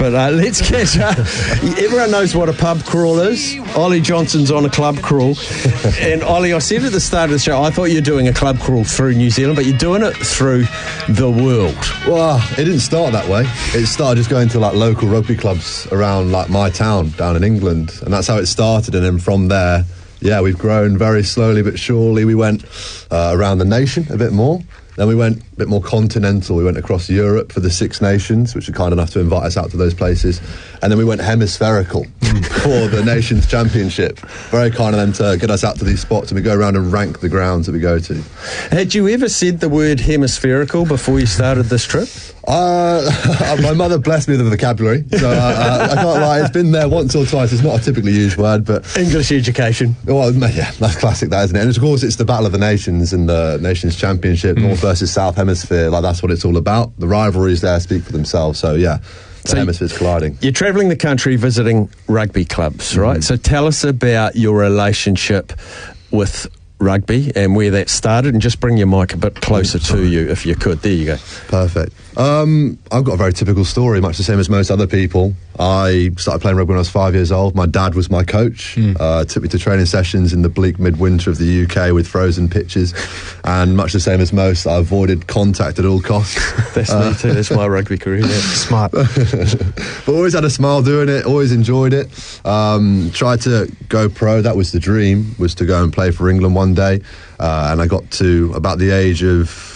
But let's catch up. Everyone knows what a pub crawl is. Ollie Johnson's on a club crawl. And Ollie, I said at the start of the show, I thought you were doing a club crawl through New Zealand, but you're doing it through the world. Well, it didn't start that way. It started just going to like local rugby clubs around like my town down in England. And that's how it started. And then from there, yeah, we've grown very slowly but surely. We went around the nation a bit more. Then we went a bit more continental. We went across Europe for the Six Nations, which were kind enough to invite us out to those places. And then we went hemispherical for the Nations Championship. Very kind of them to get us out to these spots, and we go around and rank the grounds that we go to. Had you ever said the word hemispherical before you started this trip? My mother blessed me with the vocabulary, so I can't lie. It's been there once or twice. It's not a typically used word, but English education. Well, yeah, that's classic, that, isn't it? And of course, it's the Battle of the Nations and the Nations Championship, North versus South Hemisphere. Like, that's what it's all about. The rivalries there speak for themselves. So yeah, the hemispheres colliding. You're travelling the country visiting rugby clubs, right? So tell us about your relationship with rugby and where that started, and just bring your mic a bit closer to you if you could. There you go. Perfect. I've got a very typical story, much the same as most other people. I started playing rugby when I was 5 years old. My dad was my coach. Took me to training sessions in the bleak midwinter of the UK with frozen pitches, and much the same as most, I avoided contact at all costs. That's me too. That's my rugby career. Yeah. Smart. But always had a smile doing it, always enjoyed it. Tried to go pro. That was the dream, was to go and play for England one day. And I got to about the age of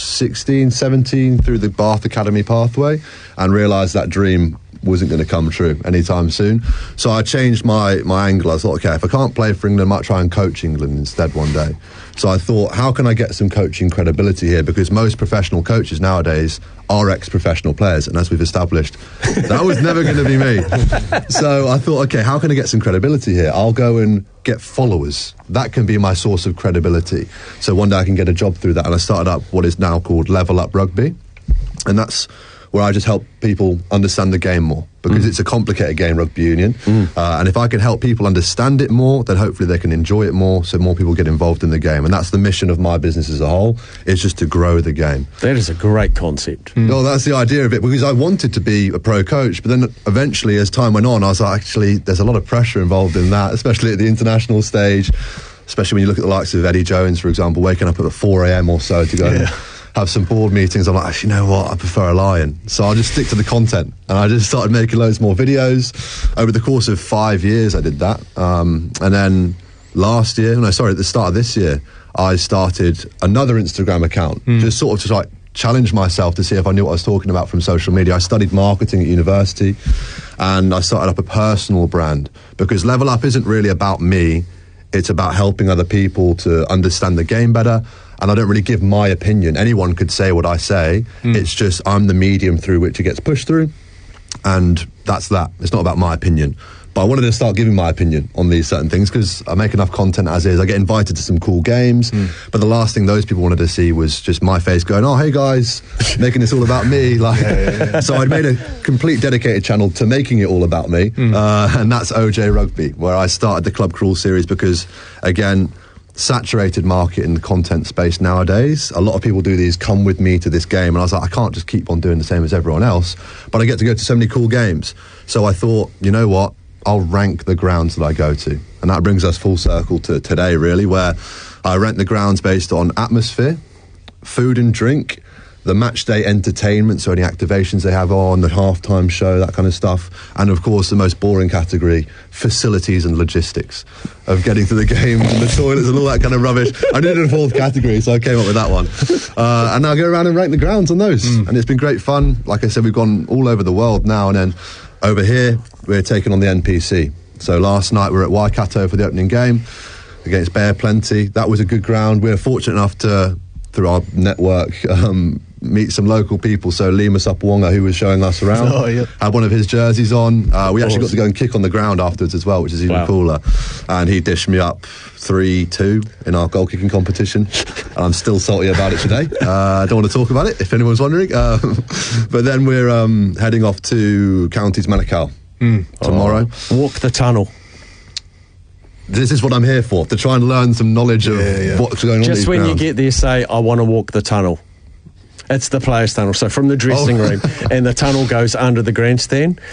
16, 17 through the Bath Academy pathway and realised that dream wasn't going to come true anytime soon. So I changed my angle. I thought, okay, if I can't play for England, I might try and coach England instead one day. So I thought, how can I get some coaching credibility here? Because most professional coaches nowadays are ex-professional players, and as we've established, that was never going to be me. So I thought, okay, how can I get some credibility here? I'll go and get followers. That can be my source of credibility. So one day I can get a job through that, and I started up what is now called Level Up Rugby, and that's where I just help people understand the game more, because it's a complicated game, rugby union. And if I can help people understand it more, then hopefully they can enjoy it more, so more people get involved in the game. And that's the mission of my business as a whole, is just to grow the game. That is a great concept. Well, that's the idea of it, because I wanted to be a pro coach, but then eventually, as time went on, I was like, actually, there's a lot of pressure involved in that, especially at the international stage, especially when you look at the likes of Eddie Jones, for example, waking up at 4 a.m. or so to go and have some board meetings. I'm like, actually, you know what? I prefer a lion. So I'll just stick to the content. And I just started making loads more videos. Over the course of 5 years, I did that. And then at the start of this year, I started another Instagram account, just sort of to like challenge myself to see if I knew what I was talking about from social media. I studied marketing at university, and I started up a personal brand, because Level Up isn't really about me. It's about helping other people to understand the game better. And I don't really give my opinion. Anyone could say what I say. It's just I'm the medium through which it gets pushed through. And that's that. It's not about my opinion. But I wanted to start giving my opinion on these certain things, because I make enough content as is. I get invited to some cool games. But the last thing those people wanted to see was just my face going, oh, hey guys, making this all about me. So I'd made a complete dedicated channel to making it all about me. And that's OJ Rugby, where I started the Club Crawl series, because, again, saturated market in the content space nowadays. A lot of people do these come with me to this game, and I was like, I can't just keep on doing the same as everyone else, but I get to go to so many cool games. So I thought, you know what, I'll rank the grounds that I go to. And that brings us full circle to today, really, where I rank the grounds based on atmosphere, food and drink, the match day entertainment, so any activations they have on, the halftime show, that kind of stuff, and of course the most boring category, facilities and logistics of getting to the games and the toilets and all that kind of rubbish. I needed a fourth category, so I came up with that one. And now I go around and rank the grounds on those. And it's been great fun. Like I said, we've gone all over the world now, and then over here we're taking on the NPC. So last night we were at Waikato for the opening game against Bear Plenty. That was a good ground. We were fortunate enough to, through our network, meet some local people. So Lemus Upawonga, who was showing us around, had one of his jerseys on. We actually got to go and kick on the ground afterwards as well, which is even cooler. And he dished me up 3-2 in our goal kicking competition, and I'm still salty about it today. I don't want to talk about it if anyone's wondering. But then we're heading off to Counties Manukau tomorrow. Walk the tunnel. This is what I'm here for, to try and learn some knowledge of what's going on. Just when you get there, say, I want to walk the tunnel. It's the players' tunnel. So from the dressing room, and the tunnel goes under the grandstand.